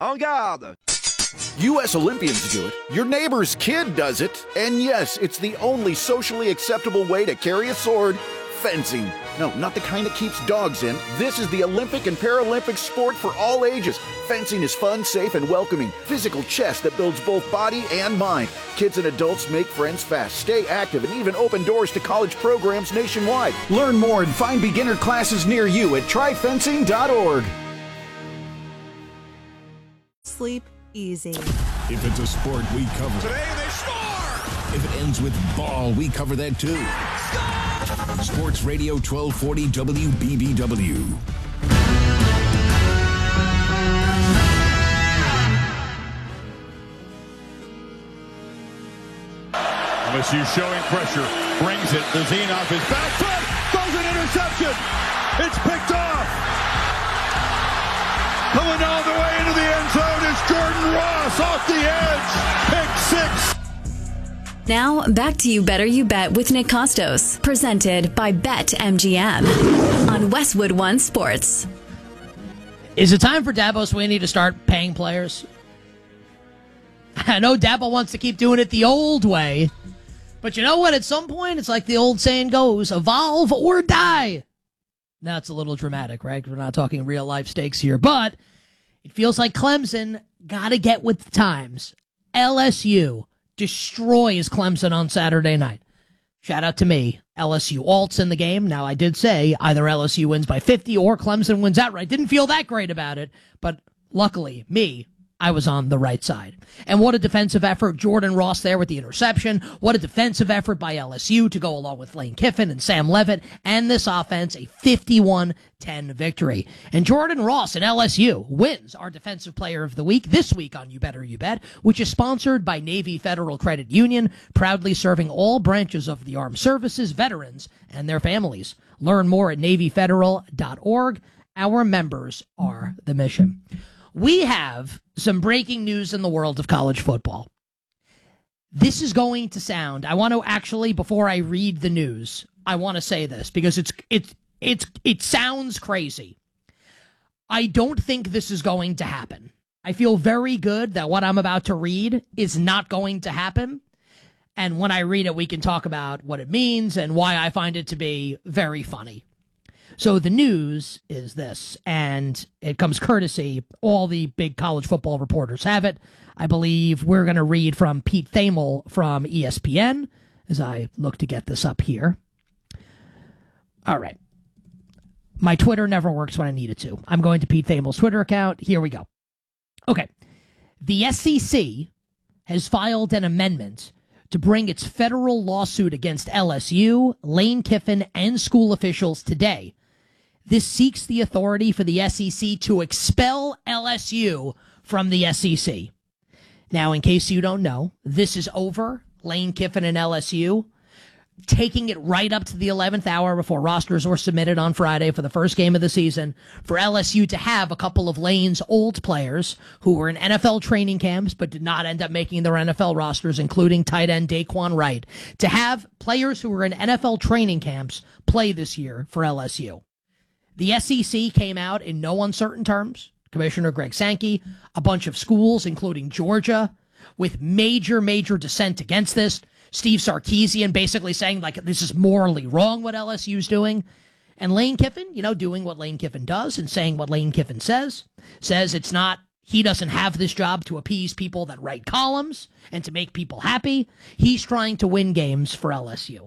En garde! U.S. Olympians do it. Your neighbor's kid does it. And yes, it's the only socially acceptable way to carry a sword. Fencing. No, not the kind that keeps dogs in. This is the Olympic and Paralympic sport for all ages. Fencing is fun, safe, and welcoming. Physical chess that builds both body and mind. Kids and adults make friends fast, stay active, and even open doors to college programs nationwide. Learn more and find beginner classes near you at tryfencing.org. Sleep easy. If it's a sport, we cover it. Today they score! If it ends with ball, we cover that too. Score! Sports Radio 1240 WBBW. LSU showing pressure, brings it. Lazine off his back foot, throws an interception. It's picked off. Coming all the way into the end zone is Jordan Ross off the edge. Pick six. Now, back to You Better You Bet with Nick Costos, presented by BetMGM on Westwood One Sports. Is it time for Dabo Swinney to start paying players? I know Dabo wants to keep doing it the old way, but you know what? At some point, it's like the old saying goes, evolve or die. Now, it's a little dramatic, right? We're not talking real-life stakes here, but it feels like Clemson got to get with the times. LSU destroys Clemson on Saturday night. Shout out to me. LSU alts in the game. Now, I did say either LSU wins by 50 or Clemson wins outright. Didn't feel that great about it, but luckily, I was on the right side. And what a defensive effort. Jordan Ross there with the interception. What a defensive effort by LSU to go along with Lane Kiffin and Sam Leavitt and this offense, a 51-10 victory. And Jordan Ross and LSU wins our Defensive Player of the Week this week on You Better You Bet, which is sponsored by Navy Federal Credit Union, proudly serving all branches of the armed services, veterans, and their families. Learn more at NavyFederal.org. Our members are the mission. We have some breaking news in the world of college football. This is going to sound, I want to actually, before I read the news, I want to say this because it sounds crazy. I don't think this is going to happen. I feel very good that what I'm about to read is not going to happen. And when I read it, we can talk about what it means and why I find it to be very funny. So the news is this, and it comes courtesy, all the big college football reporters have it. I believe we're going to read from Pete Thamel from ESPN as I look to get this up here. All right. My Twitter never works when I need it to. I'm going to Pete Thamel's Twitter account. Here we go. Okay. The SEC has filed an amendment to bring its federal lawsuit against LSU, Lane Kiffin, and school officials today. This seeks the authority for the SEC to expel LSU from the SEC. Now, in case you don't know, this is over. Lane Kiffin and LSU taking it right up to the 11th hour before rosters were submitted on Friday for the first game of the season for LSU to have a couple of Lane's old players who were in NFL training camps but did not end up making their NFL rosters, including tight end Daquan Wright, to have players who were in NFL training camps play this year for LSU. The SEC came out in no uncertain terms. Commissioner Greg Sankey, a bunch of schools, including Georgia, with major dissent against this. Steve Sarkisian basically saying, like, this is morally wrong what LSU's doing. And Lane Kiffin, doing what Lane Kiffin does and saying what Lane Kiffin says it's not, he doesn't have this job to appease people that write columns and to make people happy. He's trying to win games for LSU.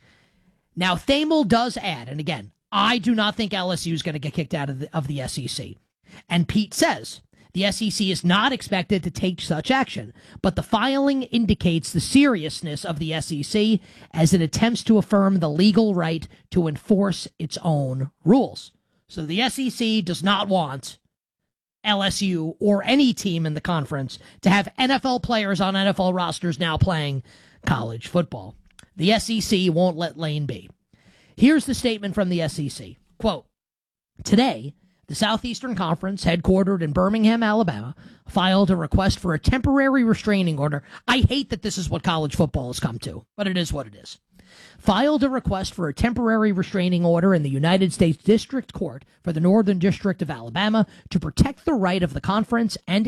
Now, Thamel does add, and again, I do not think LSU is going to get kicked out of the SEC. And Pete says the SEC is not expected to take such action, but the filing indicates the seriousness of the SEC as it attempts to affirm the legal right to enforce its own rules. So the SEC does not want LSU or any team in the conference to have NFL players on NFL rosters now playing college football. The SEC won't let Lane be. Here's the statement from the SEC. Quote, today, the Southeastern Conference, headquartered in Birmingham, Alabama, filed a request for a temporary restraining order. I hate that this is what college football has come to, but it is what it is. Filed a request for a temporary restraining order in the United States District Court for the Northern District of Alabama to protect the right of the conference and